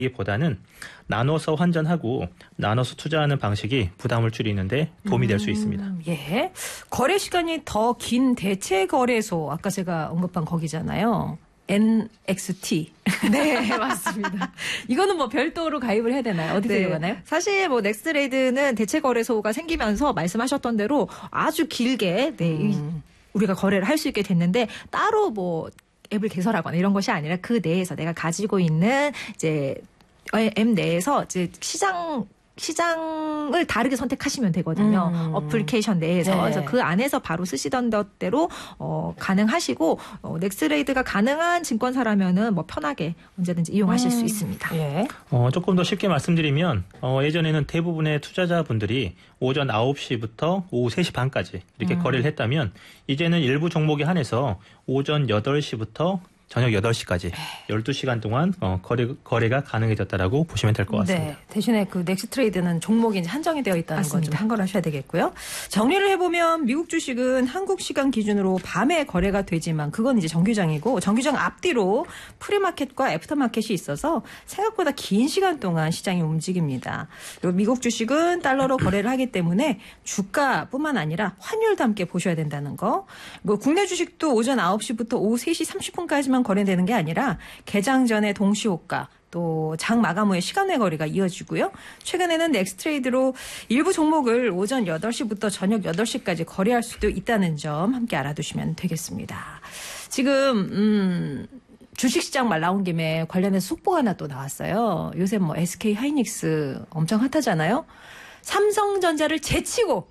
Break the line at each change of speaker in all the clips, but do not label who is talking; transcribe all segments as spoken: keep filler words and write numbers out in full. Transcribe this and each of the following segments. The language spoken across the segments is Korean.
보다는 나눠서 환전하고 나눠서 투자하는 방식이 부담을 줄이는데 도움이 될 수 있습니다.
음, 예. 거래 시간이 더 긴 대체 거래소, 아까 제가 언급한 거기잖아요. 엔엑스티.
네, 맞습니다.
이거는 뭐 별도로 가입을 해야 되나요? 어디
네.
들어가나요?
사실 뭐 넥스트레이드는 대체 거래소가 생기면서 말씀하셨던 대로 아주 길게 네,
음.
우리가 거래를 할 수 있게 됐는데 따로 뭐 앱을 개설하거나 이런 것이 아니라 그 내에서 내가 가지고 있는 이제 앱 내에서 이제 시장 시장을 다르게 선택하시면 되거든요.
음.
어플리케이션 내에서.
네.
그래서 그 안에서 바로 쓰시던 것대로 어, 가능하시고 어, 넥스트레이드가 가능한 증권사라면은 뭐 편하게 언제든지 이용하실
음.
수 있습니다.
예.
어, 조금 더 쉽게 말씀드리면 어, 예전에는 대부분의 투자자분들이 오전 아홉 시부터 오후 세 시 반까지 이렇게
음.
거래를 했다면 이제는 일부 종목에 한해서 오전 여덟 시부터 저녁 여덟 시까지 열두 시간 동안 어, 거래, 거래가 가능해졌다라고 보시면 될 것 같습니다.
네. 대신에 그 넥스트레이드는 종목이 이제 한정이 되어 있다는 건 좀
맞습니다.
참고하셔야 되겠고요. 정리를 해보면 미국 주식은 한국 시간 기준으로 밤에 거래가 되지만 그건 이제 정규장이고 정규장 앞뒤로 프리마켓과 애프터마켓이 있어서 생각보다 긴 시간 동안 시장이 움직입니다. 그리고 미국 주식은 달러로 거래를 하기 때문에 주가뿐만 아니라 환율도 함께 보셔야 된다는 거. 뭐 국내 주식도 오전 아홉 시부터 오후 세 시 삼십 분까지만 거래되는 게 아니라 개장 전에 동시호가 또 장 마감 후에 시간 내 거래가 이어지고요. 최근에는 넥스트레이드로 일부 종목을 오전 여덟 시부터 저녁 여덟 시까지 거래할 수도 있다는 점 함께 알아두시면 되겠습니다. 지금 음 주식시장 말 나온 김에 관련해서 속보가 하나 또 나왔어요. 요새 뭐 에스케이 하이닉스 엄청 핫하잖아요. 삼성전자를 제치고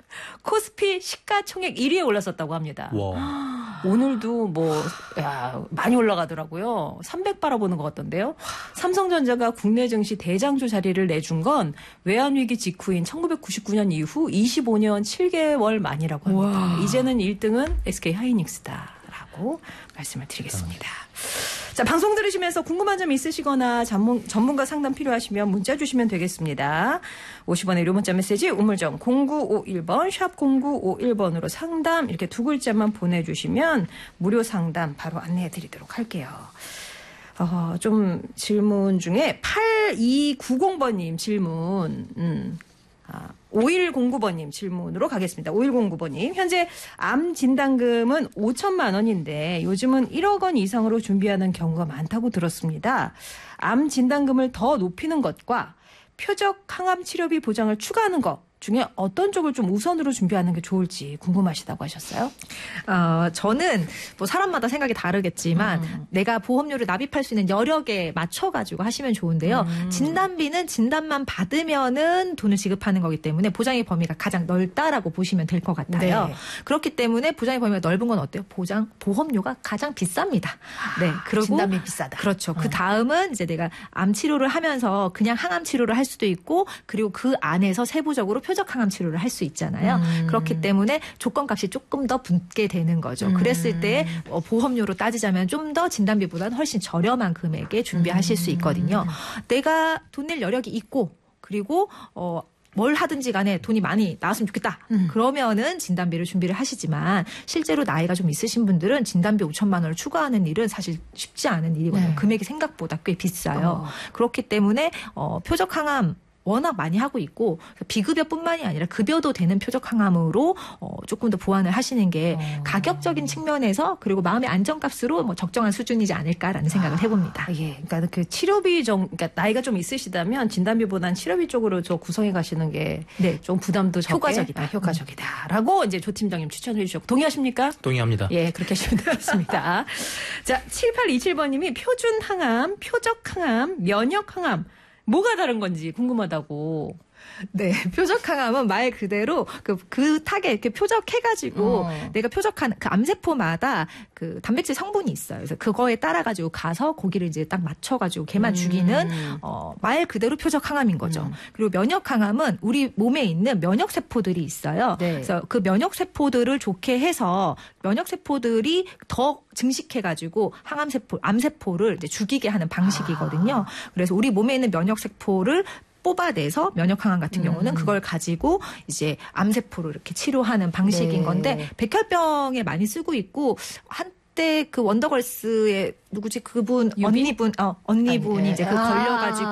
코스피 시가총액 일 위에 올랐었다고 합니다.
와.
오늘도 뭐, 야, 많이 올라가더라고요. 삼백 바라보는 것 같던데요. 삼성전자가 국내 증시 대장주 자리를 내준 건 외환위기 직후인 천구백구십구 년 이후 이십오 년 칠 개월 만이라고 합니다.
와.
이제는 일 등은 에스케이 하이닉스다라고 말씀을 드리겠습니다. 자, 방송 들으시면서 궁금한 점 있으시거나 전문, 전문가 상담 필요하시면 문자 주시면 되겠습니다. 오십 원의 유료 문자 메시지 우물정 공구오일 번 샵 공구오일 번으로 상담 이렇게 두 글자만 보내주시면 무료 상담 바로 안내해 드리도록 할게요. 어, 좀 질문 중에 팔이구공 번님 질문 음. 아, 오일공구 번님 질문으로 가겠습니다. 오일공구 번님. 현재 암 진단금은 오천만 원인데 요즘은 일억 원 이상으로 준비하는 경우가 많다고 들었습니다. 암 진단금을 더 높이는 것과 표적 항암 치료비 보장을 추가하는 것 중에 어떤 쪽을 좀 우선으로 준비하는 게 좋을지 궁금하시다고 하셨어요?
어, 저는 뭐 사람마다 생각이 다르겠지만
음.
내가 보험료를 납입할 수 있는 여력에 맞춰가지고 하시면 좋은데요.
음.
진단비는 진단만 받으면은 돈을 지급하는 거기 때문에 보장의 범위가 가장 넓다라고 보시면 될 것 같아요.
네.
그렇기 때문에 보장의 범위가 넓은 건 어때요? 보장 보험료가 가장 비쌉니다. 네, 그리고
진단비 비싸다.
그렇죠.
어.
그 다음은 이제 내가 암 치료를 하면서 그냥 항암 치료를 할 수도 있고 그리고 그 안에서 세부적으로 표적 항암 치료를 할 수 있잖아요.
음.
그렇기 때문에 조건값이 조금 더 붙게 되는 거죠.
음.
그랬을 때 보험료로 따지자면 좀 더 진단비보다는 훨씬 저렴한 금액에 준비하실
음.
수 있거든요. 내가 돈 낼 여력이 있고 그리고 어 뭘 하든지 간에 돈이 많이 나왔으면 좋겠다.
음.
그러면은 진단비를 준비를 하시지만 실제로 나이가 좀 있으신 분들은 진단비 오천만 원을 추가하는 일은 사실 쉽지 않은 일이거든요.
네.
금액이 생각보다 꽤 비싸요.
어.
그렇기 때문에 어, 표적 항암 워낙 많이 하고 있고 비급여뿐만이 아니라 급여도 되는 표적 항암으로 어, 조금 더 보완을 하시는 게
어.
가격적인 측면에서 그리고 마음의 안정값으로 뭐 적정한 수준이지 않을까라는 생각을 해봅니다.
아, 예. 그러니까 그 치료비 정, 그러니까 나이가 좀 있으시다면 진단비보다는 치료비 쪽으로 저 구성해 가시는 게 좀
네.
부담도 적게
효과적이다.
아, 효과적이다라고 이제 조 팀장님 추천해 주셨고 동의하십니까?
동의합니다.
예, 그렇게 하시면 되겠습니다. 자, 칠팔이칠 번님이 표준 항암, 표적 항암, 면역 항암 뭐가 다른 건지 궁금하다고.
네, 표적 항암은 말 그대로 그, 그 타겟 이렇게 표적해가지고
어.
내가 표적한 그 암세포마다 그 단백질 성분이 있어요. 그래서 그거에 따라가지고 가서 거기를 이제 딱 맞춰가지고 걔만
음.
죽이는 어, 말 그대로 표적 항암인 거죠.
음.
그리고 면역 항암은 우리 몸에 있는 면역 세포들이 있어요.
네.
그래서 그 면역 세포들을 좋게 해서 면역 세포들이 더 증식해가지고 항암 세포, 암 세포를 이제 죽이게 하는 방식이거든요.
아.
그래서 우리 몸에 있는 면역 세포를 뽑아내서 면역 항암 같은 경우는
음.
그걸 가지고 이제 암세포를 이렇게 치료하는 방식인
네.
건데 백혈병에 많이 쓰고 있고 한 그때 그 원더걸스의 누구지 그분
유빈?
언니분 어 언니분이
아, 네.
이제 그
아.
걸려가지고